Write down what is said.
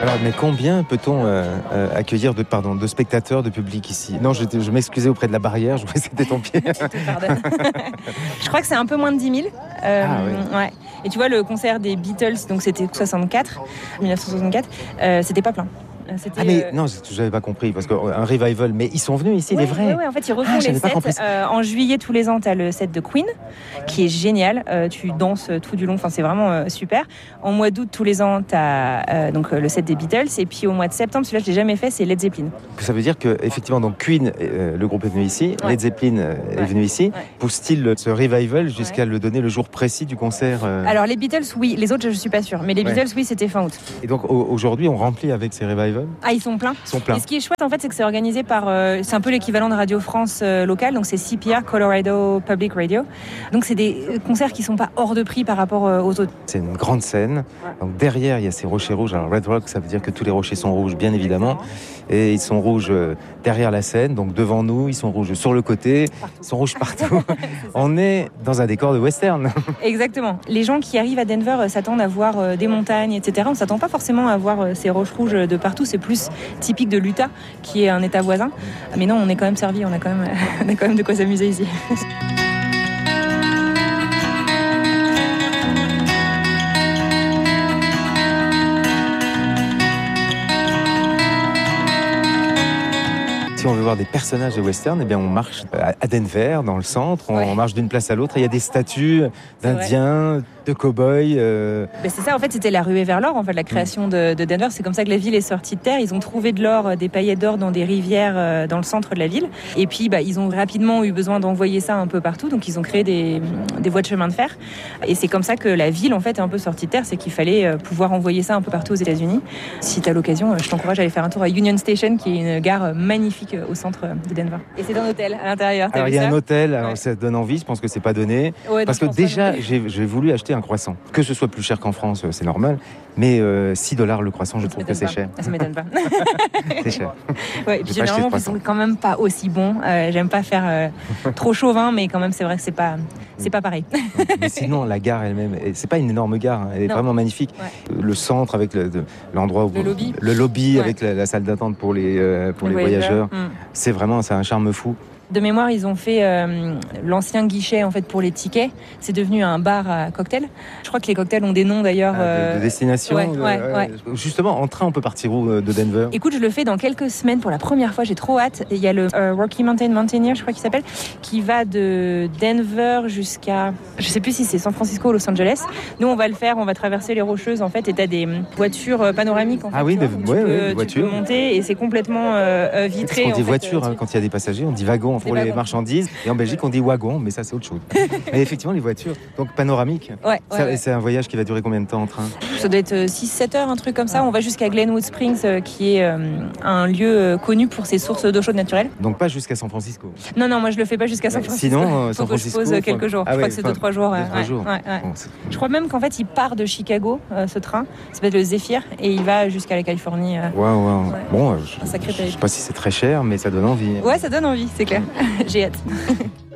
Alors, mais combien peut-on accueillir de spectateurs, de public ici ? Non, je m'excusais auprès de la barrière, je crois que c'était ton pied. Je te pardonne. Je crois que c'est un peu moins de 10 000. Oui. Ouais. Et tu vois, le concert des Beatles, donc c'était 1964, c'était pas plein. Non, je n'avais pas compris, parce qu'un revival, mais ils sont venus ici, les vrais. Oui, en fait, ils refont les sets. En juillet, tous les ans, tu as le set de Queen, qui est génial. Tu danses tout du long, c'est vraiment super. En mois d'août, tous les ans, tu as le set des Beatles. Et puis au mois de septembre, celui-là, je ne l'ai jamais fait, c'est Led Zeppelin. Ça veut dire qu'effectivement, donc Queen, le groupe est venu ici, Led Zeppelin est venu ici. Ouais. Pousse-t-il ce revival jusqu'à le donner le jour précis du concert Alors, les Beatles, oui. Les autres, je ne suis pas sûre. Mais les Beatles, oui, c'était fin août. Et donc, aujourd'hui, on remplit avec ces revivals ? Ah, ils sont pleins. Et ce qui est chouette, en fait, c'est que c'est organisé par... c'est un peu l'équivalent de Radio France locale. Donc, c'est CPR, Colorado Public Radio. Donc, c'est des concerts qui ne sont pas hors de prix par rapport aux autres. C'est une grande scène. Donc, derrière, il y a ces rochers rouges. Alors, Red Rock, ça veut dire que tous les rochers sont rouges, bien évidemment. Et ils sont rouges derrière la scène. Donc, devant nous, ils sont rouges sur le côté. Ils sont rouges partout. On est dans un décor de western. Exactement. Les gens qui arrivent à Denver s'attendent à voir des montagnes, etc. On ne s'attend pas forcément à voir ces roches rouges de partout. C'est plus typique de l'Utah, qui est un état voisin. Mais non, on est quand même servi. On a quand même de quoi s'amuser ici. Si on veut voir des personnages de western, eh bien on marche à Denver, dans le centre, on marche d'une place à l'autre. Il y a des statues d'Indiens, de cow-boys. C'est ça, en fait, c'était la ruée vers l'or, en fait, la création de Denver. C'est comme ça que la ville est sortie de terre. Ils ont trouvé de l'or, des paillettes d'or dans des rivières dans le centre de la ville. Et puis, ils ont rapidement eu besoin d'envoyer ça un peu partout. Donc, ils ont créé des voies de chemin de fer. Et c'est comme ça que la ville, en fait, est un peu sortie de terre. C'est qu'il fallait pouvoir envoyer ça un peu partout aux États-Unis. Si tu as l'occasion, je t'encourage à aller faire un tour à Union Station, qui est une gare magnifique au centre de Denver. Et c'est un hôtel à l'intérieur. Alors, il y a un hôtel, alors ça donne envie, je pense que c'est pas donné. Ouais, parce que déjà, j'ai voulu acheter un croissant. Que ce soit plus cher qu'en France, c'est normal. Mais $6 le croissant, je trouve que c'est cher. Ça m'étonne pas. C'est cher. Ouais, et puis généralement, ils sont quand même pas aussi bons. J'aime pas faire trop chauvin, mais quand même, c'est vrai que c'est pas pareil. Mais sinon, la gare elle-même, c'est pas une énorme gare, elle est vraiment magnifique. Ouais. Le centre avec l'endroit où le lobby avec la salle d'attente pour les voyageurs. C'est un charme fou. De mémoire, ils ont fait l'ancien guichet en fait pour les tickets. C'est devenu un bar à cocktails. Je crois que les cocktails ont des noms d'ailleurs. De destination. Ouais. Justement, en train, on peut partir où de Denver ? Écoute, je le fais dans quelques semaines pour la première fois. J'ai trop hâte. Il y a le Rocky Mountain Mountaineer, je crois qu'il s'appelle, qui va de Denver jusqu'à, je sais plus si c'est San Francisco ou Los Angeles. Nous, on va le faire. On va traverser les Rocheuses en fait. Et t'as des voitures panoramiques. En fait, des voitures. Tu peux monter et c'est complètement vitré. On dit voiture quand il y a des passagers. On dit wagon pour les marchandises. Et en Belgique, on dit wagon, mais ça, c'est autre chose. Mais effectivement, les voitures, donc panoramiques. C'est un voyage qui va durer combien de temps en train ? Ça doit être 6-7 heures, un truc comme ça. On va jusqu'à Glenwood Springs, qui est un lieu connu pour ses sources d'eau chaude naturelle. Donc pas jusqu'à San Francisco ? Non, moi, je le fais pas jusqu'à San Francisco. Sinon, San Francisco... je pose quelques jours. Je crois que c'est 2-3 jours. Bon, je crois même qu'en fait, il part de Chicago, ce train. Ça s'appelle le Zephyr, et il va jusqu'à la Californie. Wow. Bon, je sais pas si c'est très cher, mais ça donne envie. Ouais, ça donne envie, c'est clair. J'ai hâte.